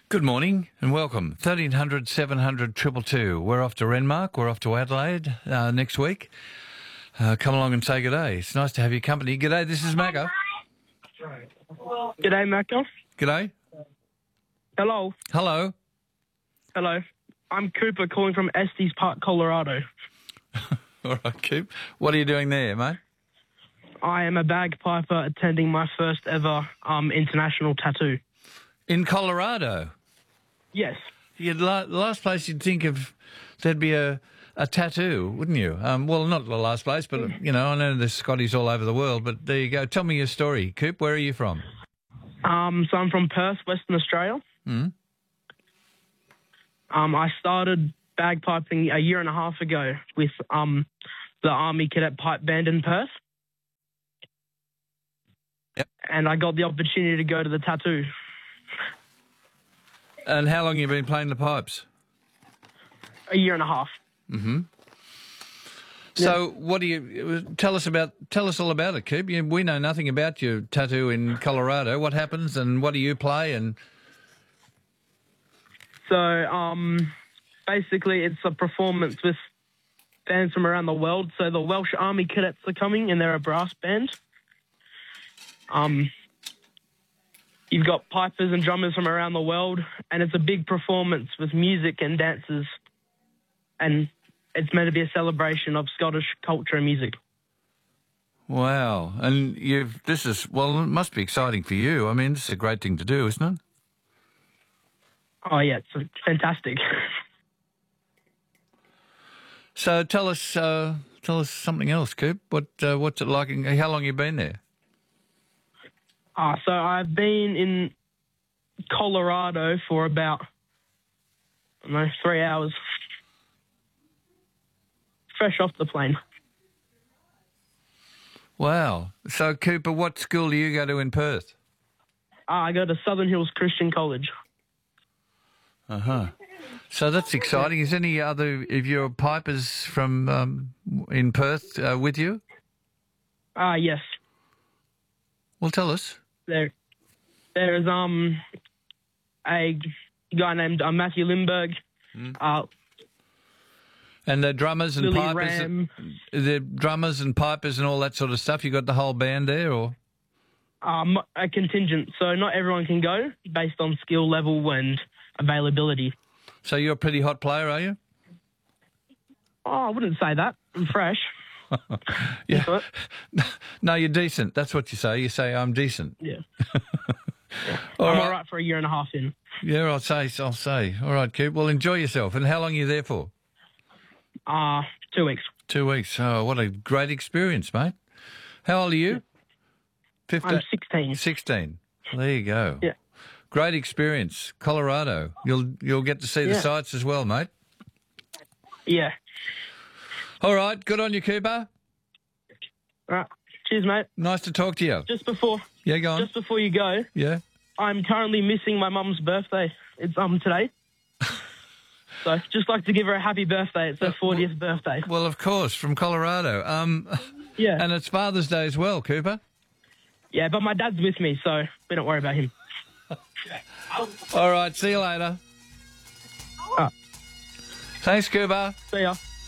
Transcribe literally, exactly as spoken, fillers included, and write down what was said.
Good morning and welcome. thirteen hundred, seven hundred, two two two. We're off to Renmark. We're off to Adelaide uh, next week. Uh, come along and say good day. It's nice to have your company. Good day, this is Macca. G'day, Macca. Good day. Hello. Hello. Hello. I'm Cooper calling from Estes Park, Colorado. All right, Coop. What are you doing there, mate? I am a bagpiper attending my first ever um, international tattoo. In Colorado? Yes. You'd la- the last place you'd think of there'd be a, a tattoo, wouldn't you? Um, well, not the last place, but, you know, I know there's Scotties all over the world, but there you go. Tell me your story, Coop. Where are you from? Um, so I'm from Perth, Western Australia. Mm. Um, I started bagpiping a year and a half ago with um, the Army Cadet Pipe Band in Perth. Yep. And I got the opportunity to go to the tattoo. And how long have you been playing the pipes? A year and a half. Mm-hmm. So, what do you tell us about? Tell us all about it, Coop. You, we know nothing about your tattoo in Colorado. What happens, and what do you play? And so, um, basically, it's a performance with bands from around the world. So, the Welsh Army Cadets are coming, and they're a brass band. Um. You've got pipers and drummers from around the world, and it's a big performance with music and dances, and it's meant to be a celebration of Scottish culture and music. Wow. And you've this is, well, it must be exciting for you. I mean, this is a great thing to do, isn't it? Oh, yeah, it's fantastic. So tell us uh, tell us something else, Coop. What, uh, what's it like? And how long have you been there? Uh, so I've been in Colorado for about, I don't know, three hours. Fresh off the plane. Wow. So, Cooper, what school do you go to in Perth? Uh, I go to Southern Hills Christian College. Uh-huh. So that's exciting. Is any other of your pipers from um, in Perth uh, with you? Ah, uh, yes. Well, tell us. There, there's um a guy named uh, Matthew Lindbergh. Mm. Uh, and the drummers and Lily pipers, Ram. the drummers and pipers and all that sort of stuff. You got the whole band there, or um a contingent. So not everyone can go based on skill level and availability. So you're a pretty hot player, are you? Oh, I wouldn't say that. I'm fresh. Yeah. No, you're decent. That's what you say. You say, I'm decent. Yeah. yeah. All I'm right. all right for a year and a half in. Yeah, I'll say. I'll say. All right, Coop. Well, enjoy yourself. And how long are you there for? Uh, two weeks. Two weeks. Oh, what a great experience, mate. How old are you? fifteen. I'm sixteen. sixteen. There you go. Yeah. Great experience. Colorado. You'll you'll get to see yeah. the sights as well, mate. Yeah. All right, good on you, Cooper. All right. Cheers, mate. Nice to talk to you. Just before, yeah, go on. Just before you go, yeah, I'm currently missing my mum's birthday. It's um today, so just like to give her a happy birthday. It's her fortieth birthday. Well, of course, from Colorado. Um, yeah, and it's Father's Day as well, Cooper. Yeah, but my dad's with me, so we don't worry about him. All right, see you later. Uh, Thanks, Cooper. See ya.